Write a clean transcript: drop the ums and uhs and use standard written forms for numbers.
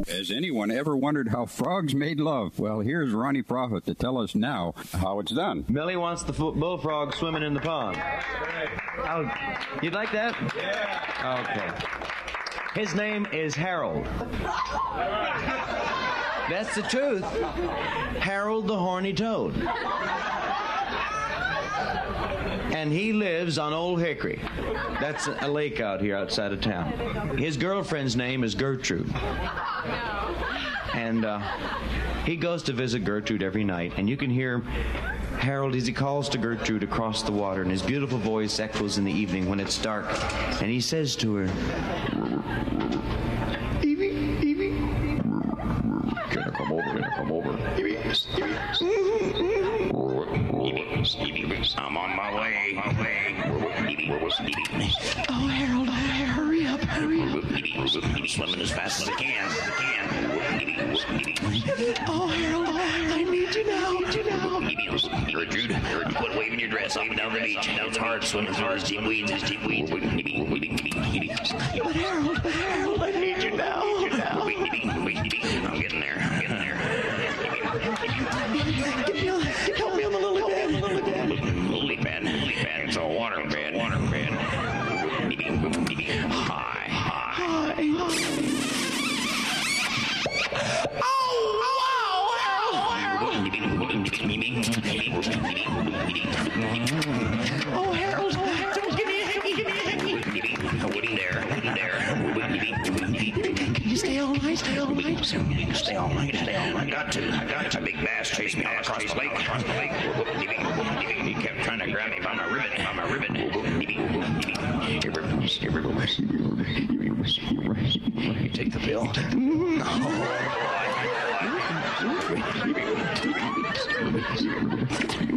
Has anyone ever wondered how frogs made love? Well, here's Ronnie Prophet to tell us now how it's done. Millie wants the bullfrog swimming in the pond. Oh, you'd like that? Yeah. Okay. His name is Harold. That's the truth. Harold the Horny Toad. And he lives on Old Hickory. That's a lake out here outside of town. His girlfriend's name is Gertrude. And he goes to visit Gertrude every night, and you can hear Harold as he calls to Gertrude across the water, and his beautiful voice echoes in the evening when it's dark, and he says to her, Evie, Evie, Can I come over? Evie, I'm on my way. Oh, Harold, hurry up. Swimming as fast as I can. Oh, Harold, I need you now. Gertrude, quit waving your dress up and down the beach. Now it's hard swimming through these deep weeds. But Harold, I need you now. I'm getting there. Help me on the lily pad. Lily pad. It's a water pad. Hi. Oh, Harold, give me a hickey. I wouldn't dare. Can you stay all night? Stay all night. I got to. A big bass chased me all across the lake. He kept trying to grab me by my ribbon. You take the bill. No.